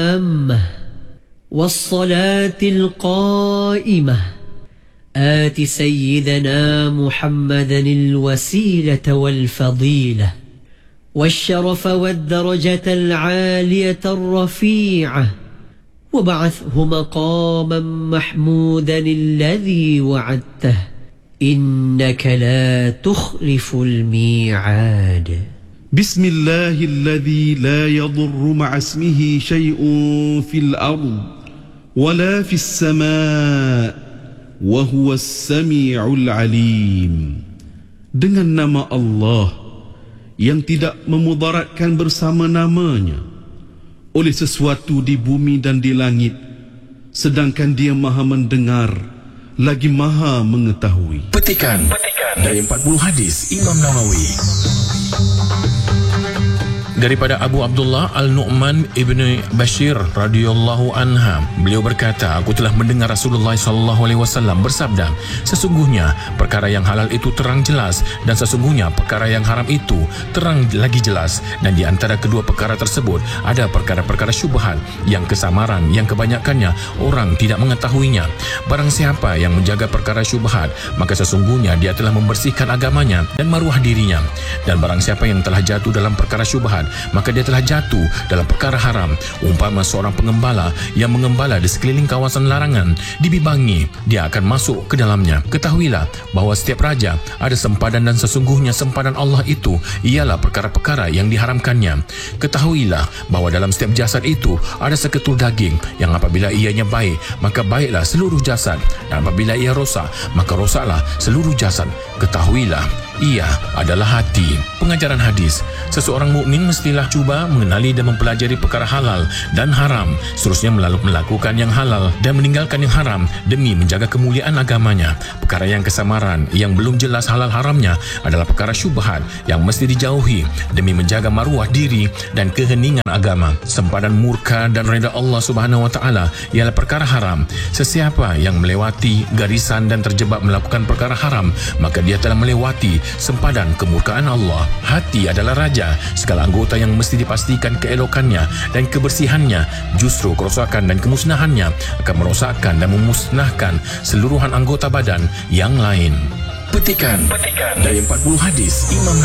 والصلاة القائمة آت سيدنا محمدا الوسيلة والفضيلة والشرف والدرجة العالية الرفيعة وابعثه مقاما محمودا الذي وعدته إنك لا تخلف الميعاد. بسم الله الذي لا يضر مع اسمه شيء في الأرض ولا في السماء وهو السميع العليم. Dengan nama Allah yang tidak memudaratkan bersama namanya oleh sesuatu di bumi dan di langit, sedangkan Dia Maha mendengar lagi Maha mengetahui. Petikan dari 40 hadis Imam Nawawi. Daripada Abu Abdullah Al-Nu'man ibni Bashir radhiyallahu anha, beliau berkata, aku telah mendengar Rasulullah sallallahu alaihi wasallam bersabda, sesungguhnya perkara yang halal itu terang jelas dan sesungguhnya perkara yang haram itu terang lagi jelas, dan di antara kedua perkara tersebut ada perkara-perkara syubhat yang kesamaran yang kebanyakannya orang tidak mengetahuinya. Barang siapa yang menjaga perkara syubhat, maka sesungguhnya dia telah membersihkan agamanya dan maruah dirinya, dan barang siapa yang telah jatuh dalam perkara syubhat, maka dia telah jatuh dalam perkara haram. Umpama seorang pengembala yang mengembala di sekeliling kawasan larangan, dibibangi, dia akan masuk ke dalamnya. Ketahuilah bahawa setiap raja ada sempadan dan sesungguhnya sempadan Allah itu ialah perkara-perkara yang diharamkannya. Ketahuilah bahawa dalam setiap jasad itu ada seketul daging yang apabila ianya baik, maka baiklah seluruh jasad, dan apabila ia rosak, maka rosaklah seluruh jasad. Ketahuilah ia adalah hati. Pengajaran hadis, seseorang mukmin mestilah cuba mengenali dan mempelajari perkara halal dan haram, seterusnya melakukan yang halal dan meninggalkan yang haram demi menjaga kemuliaan agamanya. Perkara yang kesamaran yang belum jelas halal haramnya adalah perkara syubhat yang mesti dijauhi demi menjaga maruah diri dan keheningan agama. Sempadan murka dan reda Allah Subhanahu wa taala ialah perkara haram. Sesiapa yang melewati garisan dan terjebak melakukan perkara haram, maka dia telah melewati sempadan kemurkaan Allah. Hati adalah raja. Segala anggota yang mesti dipastikan keelokannya dan kebersihannya, justru kerosakan dan kemusnahannya akan merosakkan dan memusnahkan seluruhan anggota badan yang lain. Petikan dari 40 hadis Imam